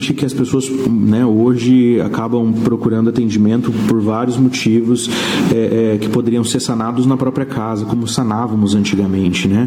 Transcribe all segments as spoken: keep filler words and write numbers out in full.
que as pessoas, né, hoje acabam procurando atendimento por vários motivos é, é, que poderiam ser sanados na própria casa, como sanávamos antigamente, né?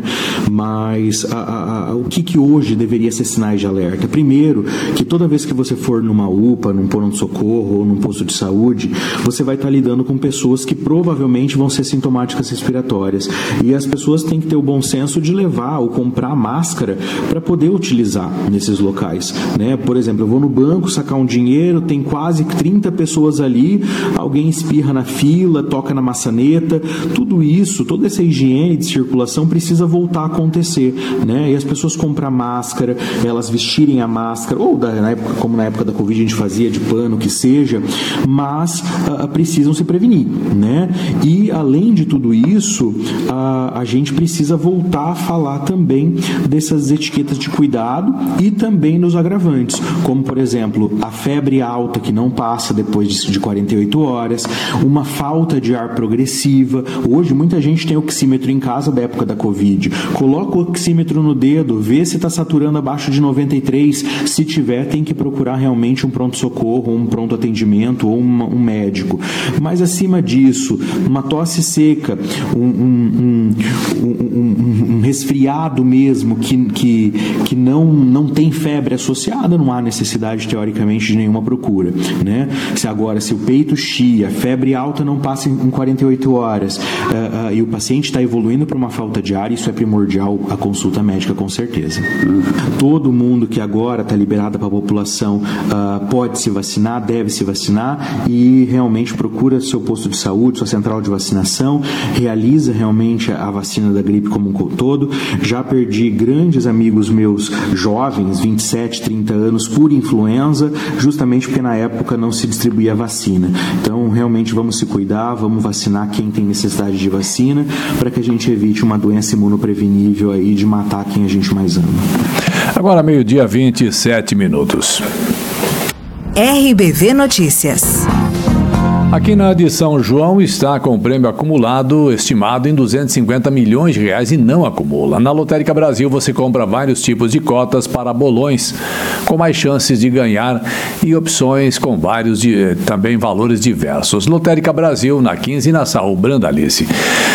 Mas a, a, a, o que, que hoje deveria ser sinais de alerta? Primeiro, que toda vez que você for numa U P A, num pronto-socorro ou num posto de saúde, você vai estar lidando com pessoas que provavelmente vão ser sintomáticas respiratórias. E as pessoas têm que ter o bom senso de levar ou comprar máscara para poder utilizar nesses locais, né? Por exemplo, eu vou no banco sacar um dinheiro, tem quase trinta pessoas ali, alguém espirra na fila, toca na maçaneta, tudo isso, toda essa higiene de circulação precisa voltar a acontecer, né? E as pessoas comprar máscara, elas vestirem a máscara, ou da, na época, como na época da Covid a gente fazia de pano, que seja, mas uh, precisam se prevenir, né? E além de tudo isso, uh, a gente precisa voltar a falar também dessas etiquetas de cuidado e também nos agravantes, como por exemplo, a febre alta que não passa depois de quarenta e oito horas, uma falta de ar progressiva. Hoje muita gente tem oxímetro em casa da época da Covid. Coloca o oxímetro no dedo, vê se está saturando abaixo de noventa e três. Se tiver, tem que procurar realmente um pronto-socorro, um pronto atendimento ou uma, um médico. Mas acima disso, uma tosse seca, um, um, um, um, um resfriado mesmo que, que, que não, não tem febre associada, não há necessidade teoricamente de nenhuma procura, né? Se agora, se o peito chia, febre alta não passa em quarenta e oito horas uh, uh, e o paciente está evoluindo para uma falta de ar, isso é primordial a consulta médica, com certeza. Todo mundo que agora está liberado para a população uh, pode se vacinar, deve se vacinar e realmente procura seu posto de saúde, sua central de vacinação, realiza realmente a vacina da gripe como um todo. Já perdi grandes amigos meus jovens, vinte e sete, trinta anos, por influenza, justamente porque na época não se distribuía vacina. Então, realmente vamos se cuidar, vamos vacinar quem tem necessidade de vacina, para que a gente evite uma doença imunoprevenível aí de matar quem a gente mais ama. Agora, meio-dia, vinte e sete minutos. R B V Notícias. Aqui na de São João está com o prêmio acumulado estimado em duzentos e cinquenta milhões de reais e não acumula. Na Lotérica Brasil você compra vários tipos de cotas para bolões, com mais chances de ganhar e opções com vários de, também valores diversos. Lotérica Brasil, na quinze e na Saúl Brandalice.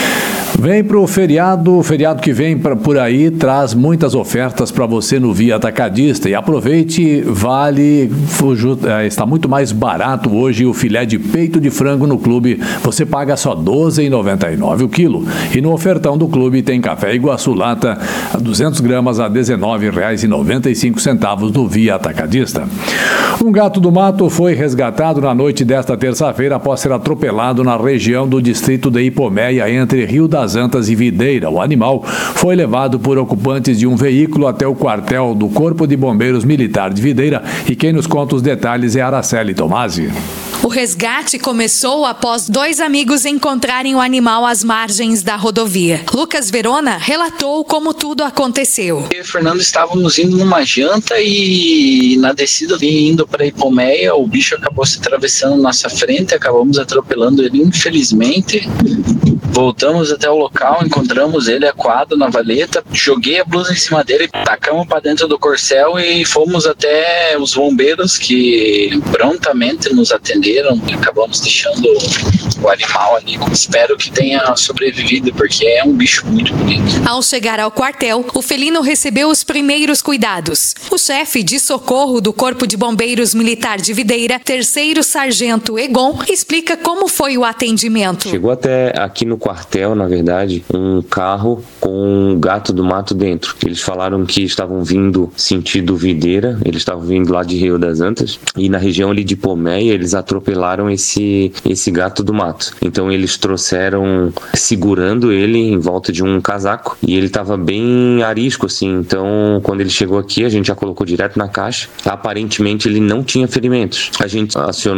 Vem para o feriado, o feriado que vem pra, por aí traz muitas ofertas para você no Via Atacadista e aproveite, vale, está muito mais barato hoje o filé de peito de frango no clube, você paga só doze reais e noventa e nove centavos o quilo e no ofertão do clube tem café Iguaçu lata a duzentas gramas a dezenove reais e noventa e cinco centavos do Via Atacadista. Um gato do mato foi resgatado na noite desta terça-feira após ser atropelado na região do distrito de Ipomeia entre Rio das Antas e Videira. O animal foi levado por ocupantes de um veículo até o quartel do Corpo de Bombeiros Militar de Videira e quem nos conta os detalhes é Araceli Tomasi. O resgate começou após dois amigos encontrarem o animal às margens da rodovia. Lucas Verona relatou como tudo aconteceu. Eu e o Fernando estávamos indo numa janta e na descida indo para Ipomeia, o bicho acabou se atravessando na nossa frente, acabamos atropelando ele infelizmente. Voltamos até o local, encontramos ele acuado na valeta, joguei a blusa em cima dele, tacamos para dentro do corcel e fomos até os bombeiros que prontamente nos atenderam. Acabamos deixando o animal ali. Espero que tenha sobrevivido, porque é um bicho muito bonito. Ao chegar ao quartel, o felino recebeu os primeiros cuidados. O chefe de socorro do Corpo de Bombeiros Militar de Videira, terceiro sargento Egon, explica como foi o atendimento. Chegou até aqui no quartel, na verdade, um carro com um gato do mato dentro. Eles falaram que estavam vindo sentido Videira, eles estavam vindo lá de Rio das Antas, e na região ali de Ipomeia, eles atropelaram esse, esse gato do mato. Então eles trouxeram, segurando ele em volta de um casaco, e ele estava bem arisco, assim. Então quando ele chegou aqui, a gente já colocou direto na caixa. Aparentemente ele não tinha ferimentos. A gente acionou o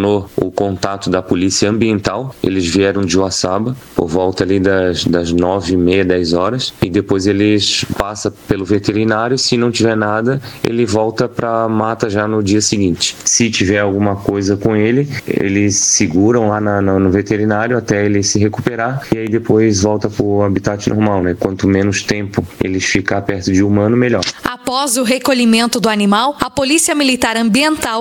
o contato da polícia ambiental. Eles vieram de Uaçaba por volta ali das, das nove e meia, dez horas, e depois eles passam pelo veterinário. Se não tiver nada, ele volta para a mata já no dia seguinte. Se tiver alguma coisa com ele, eles seguram lá na, na, no veterinário até ele se recuperar, e aí depois volta para o habitat normal, né? Quanto menos tempo eles ficar perto de humano, melhor. Após o recolhimento do animal, a Polícia Militar Ambiental